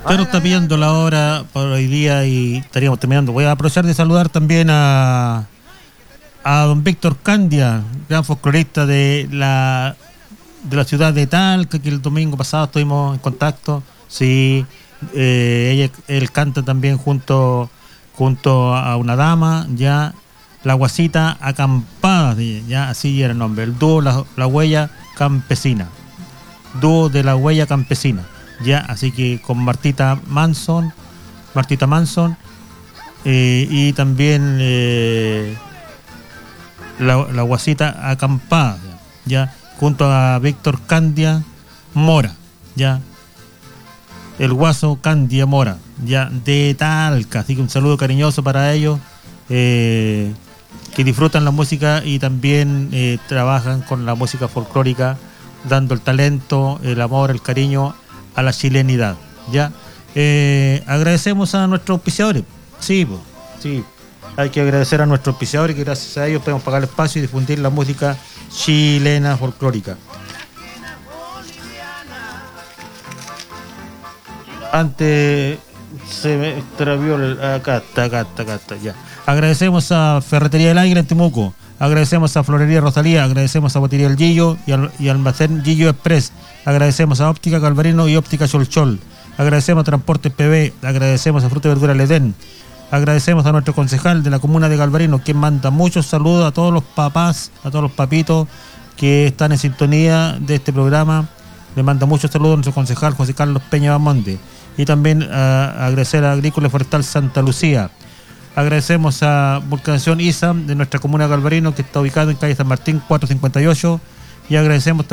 Usted nos está pidiendo la hora por hoy día y estaríamos terminando. Voy a aprovechar de saludar también a don Víctor Candia, gran folclorista de la ciudad de Talca, que el domingo pasado estuvimos en contacto. Sí, él canta también junto a una dama, ya, La Guasita Acampada, ya, así era el nombre, el dúo La Huella Campesina, dúo de La Huella Campesina, ya, así que con Martita Manson, y también la Guasita Acampada, ya, junto a Víctor Candia Mora, ya, el Guaso Candia Mora, ya, de Talca. Así que un saludo cariñoso para ellos, que disfrutan la música y también trabajan con la música folclórica, dando el talento, el amor, el cariño a la chilenidad, ya. Agradecemos a nuestros auspiciadores, sí, hay que agradecer a nuestros auspiciadores, que gracias a ellos podemos pagar el espacio y difundir la música chilena folclórica. Antes se me extravió acá está, ya. Agradecemos a Ferretería del Águila en Temuco, agradecemos a Florería Rosalía, agradecemos a Botería El Gillo y Almacén Gillo Express, agradecemos a Óptica Galvarino y Óptica Cholchol, agradecemos a Transportes PB, agradecemos a Fruta y Verdura El Edén, agradecemos a nuestro concejal de la comuna de Galvarino, quien manda muchos saludos a todos los papás, a todos los papitos que están en sintonía de este programa. Le manda muchos saludos a nuestro concejal José Carlos Peña Bamonde. Y también agradecer a Agrícola y Forestal Santa Lucía. Agradecemos a Vulcanación ISA de nuestra comuna de Galvarino, que está ubicado en calle San Martín 458. Y agradecemos